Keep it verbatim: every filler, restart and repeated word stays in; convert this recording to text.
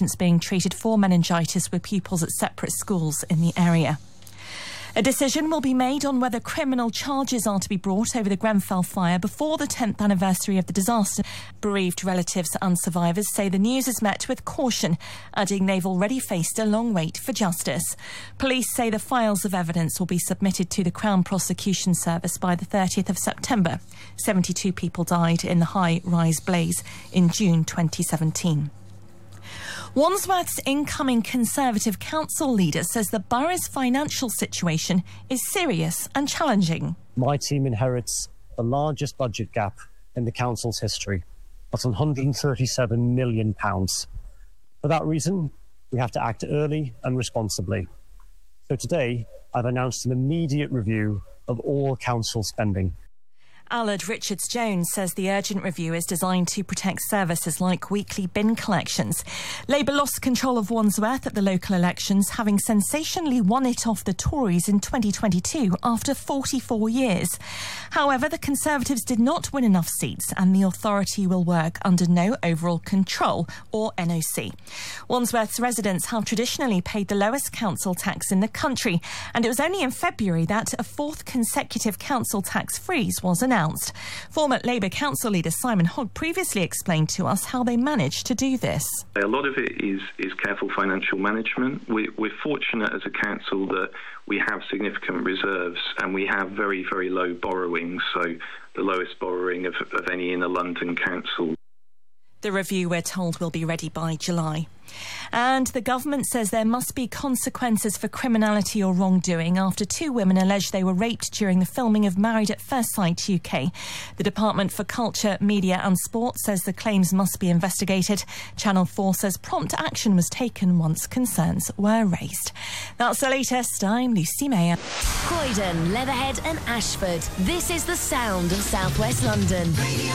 patients being treated for meningitis with pupils at separate schools in the area. A decision will be made on whether criminal charges are to be brought over the Grenfell fire before the tenth anniversary of the disaster. Bereaved relatives and survivors say the news is met with caution, adding they've already faced a long wait for justice. Police say the files of evidence will be submitted to the Crown Prosecution Service by the thirtieth of September. seventy-two people died in the high-rise blaze in June twenty seventeen. Wandsworth's incoming Conservative council leader says the borough's financial situation is serious and challenging. My team inherits the largest budget gap in the council's history. That's one hundred thirty-seven million pounds. For that reason, we have to act early and responsibly. So today, I've announced an immediate review of all council spending. Allard Richards-Jones says the urgent review is designed to protect services like weekly bin collections. Labour lost control of Wandsworth at the local elections, having sensationally won it off the Tories in twenty twenty-two after forty-four years. However, the Conservatives did not win enough seats and the authority will work under no overall control, or N O C. Wandsworth's residents have traditionally paid the lowest council tax in the country, and it was only in February that a fourth consecutive council tax freeze was announced. Former Labour council leader Simon Hogg previously explained to us how they managed to do this. A lot of it is, is careful financial management. We, we're fortunate as a council that we have significant reserves and we have very, very low borrowing, so the lowest borrowing of, of any inner London council. The review, we're told, will be ready by July. And the government says there must be consequences for criminality or wrongdoing after two women allege they were raped during the filming of Married at First Sight U K. The Department for Culture, Media and Sport says the claims must be investigated. Channel four says prompt action was taken once concerns were raised. That's the latest. I'm Lucy Mayer. Croydon, Leatherhead and Ashford. This is the sound of South West London.